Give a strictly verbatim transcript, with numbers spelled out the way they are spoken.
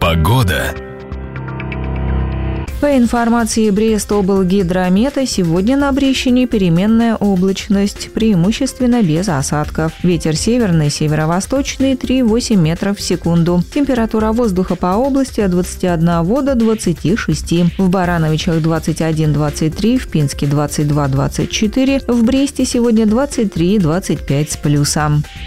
Погода. По информации Брест-облгидромета, сегодня на Брещине переменная облачность, преимущественно без осадков. Ветер северный, северо-восточный три-восемь метров в секунду. Температура воздуха по области от двадцати одного до двадцати шести. В Барановичах двадцать один - двадцать три, в Пинске двадцать два - двадцать четыре, в Бресте сегодня двадцать три - двадцать пять с плюсом.